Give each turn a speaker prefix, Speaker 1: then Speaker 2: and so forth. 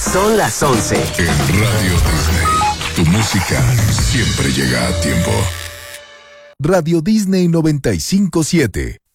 Speaker 1: Son las 11.
Speaker 2: En Radio Disney, tu música siempre llega a tiempo.
Speaker 3: Radio Disney 95.7.